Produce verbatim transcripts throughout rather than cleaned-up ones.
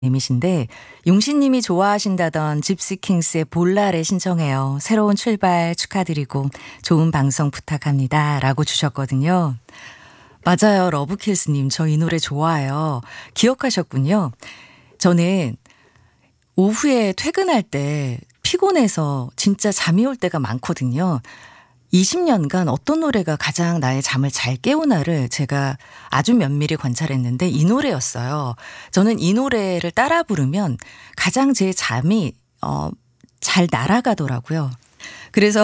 님이신데 용신님이 좋아하신다던 집시킹스의 볼날에 신청해요. 새로운 출발 축하드리고 좋은 방송 부탁합니다. 라고 주셨거든요. 맞아요. 러브킬스님. 저 이 노래 좋아해요. 기억하셨군요. 저는 오후에 퇴근할 때 피곤해서 진짜 잠이 올 때가 많거든요. 이십 년간 어떤 노래가 가장 나의 잠을 잘 깨우나를 제가 아주 면밀히 관찰했는데 이 노래였어요. 저는 이 노래를 따라 부르면 가장 제 잠이 어, 잘 날아가더라고요. 그래서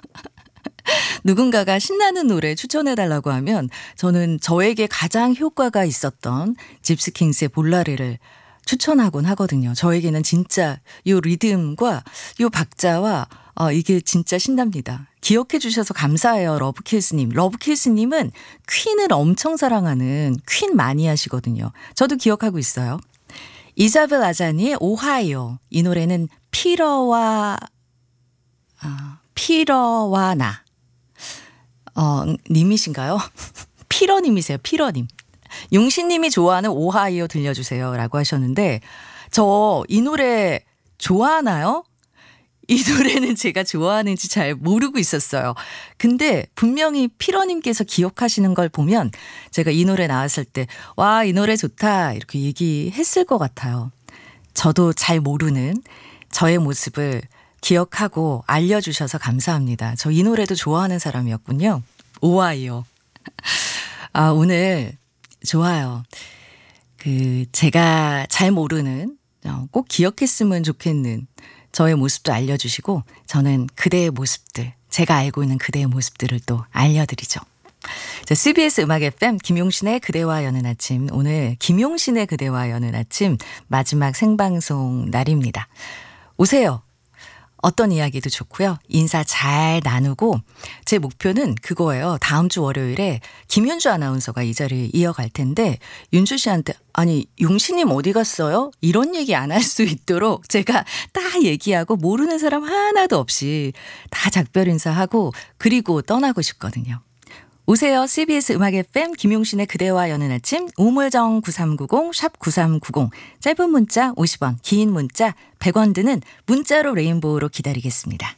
누군가가 신나는 노래 추천해달라고 하면 저는 저에게 가장 효과가 있었던 집스킹스의 볼라레를 추천하곤 하거든요. 저에게는 진짜 이 리듬과 이 박자와 어, 이게 진짜 신납니다. 기억해 주셔서 감사해요. 러브킬스님. 러브킬스님은 퀸을 엄청 사랑하는 퀸 많이 하시거든요. 저도 기억하고 있어요. 이자벨 아자니의 오하이오. 이 노래는 피러와 아, 피러와 나 어, 님이신가요? 피러님이세요. 피러님. 용신님이 좋아하는 오하이오 들려주세요. 라고 하셨는데 저 이 노래 좋아하나요? 이 노래는 제가 좋아하는지 잘 모르고 있었어요. 근데 분명히 피러님께서 기억하시는 걸 보면 제가 이 노래 나왔을 때 와, 이 노래 좋다 이렇게 얘기했을 것 같아요. 저도 잘 모르는 저의 모습을 기억하고 알려주셔서 감사합니다. 저 이 노래도 좋아하는 사람이었군요. 오하이오. 아, 오늘 좋아요. 그 제가 잘 모르는 꼭 기억했으면 좋겠는 저의 모습도 알려주시고 저는 그대의 모습들, 제가 알고 있는 그대의 모습들을 또 알려드리죠. 자, 씨비에스 음악 에프엠 김용신의 그대와 여는 아침. 오늘 김용신의 그대와 여는 아침 마지막 생방송 날입니다. 오세요. 어떤 이야기도 좋고요. 인사 잘 나누고 제 목표는 그거예요. 다음 주 월요일에 김윤주 아나운서가 이 자리에 이어갈 텐데 윤주 씨한테 아니 용신님 어디 갔어요? 이런 얘기 안 할 수 있도록 제가 딱 얘기하고 모르는 사람 하나도 없이 다 작별 인사하고 그리고 떠나고 싶거든요. 오세요. 씨비에스 음악 에프엠 김용신의 그대와 여는 아침 우물정 구삼구공 샵 구삼구공 짧은 문자 오십 원 긴 문자 백 원 드는 문자로 레인보우로 기다리겠습니다.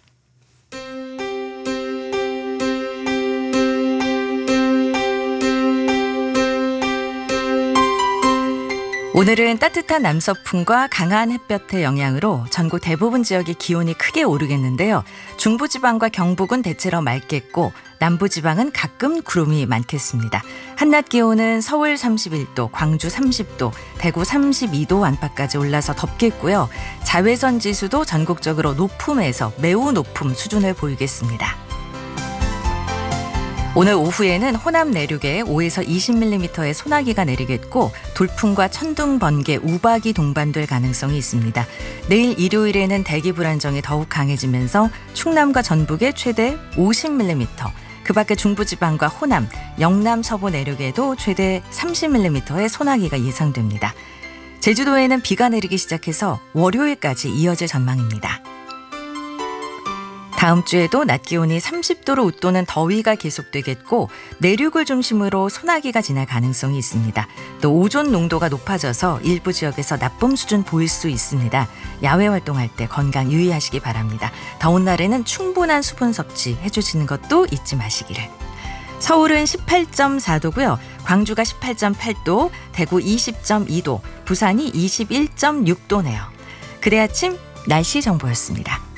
오늘은 따뜻한 남서풍과 강한 햇볕의 영향으로 전국 대부분 지역의 기온이 크게 오르겠는데요. 중부지방과 경북은 대체로 맑겠고 남부지방은 가끔 구름이 많겠습니다. 한낮 기온은 서울 삼십일 도, 광주 삼십 도, 대구 삼십이 도 안팎까지 올라서 덥겠고요. 자외선 지수도 전국적으로 높음에서 매우 높음 수준을 보이겠습니다. 오늘 오후에는 호남 내륙에 오에서 이십 밀리미터의 소나기가 내리겠고 돌풍과 천둥, 번개, 우박이 동반될 가능성이 있습니다. 내일 일요일에는 대기 불안정이 더욱 강해지면서 충남과 전북에 최대 오십 밀리미터, 그 밖에 중부지방과 호남, 영남 서부 내륙에도 최대 삼십 밀리미터의 소나기가 예상됩니다. 제주도에는 비가 내리기 시작해서 월요일까지 이어질 전망입니다. 다음 주에도 낮 기온이 삼십 도로 웃도는 더위가 계속되겠고 내륙을 중심으로 소나기가 지날 가능성이 있습니다. 또 오존 농도가 높아져서 일부 지역에서 나쁨 수준 보일 수 있습니다. 야외 활동할 때 건강 유의하시기 바랍니다. 더운 날에는 충분한 수분 섭취 해주시는 것도 잊지 마시기를. 서울은 십팔 점 사 도고요. 광주가 십팔 점 팔 도, 대구 이십 점 이 도, 부산이 이십일 점 육 도네요. 그대 아침 날씨 정보였습니다.